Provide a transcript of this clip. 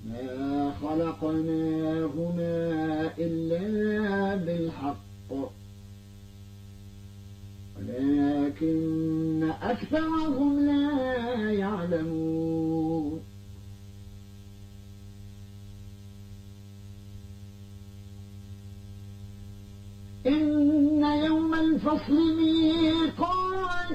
ما خلقناهما إلا بالحق ولكن أكثرهم لا يعلمون إن يوم الفصل ميقاتهم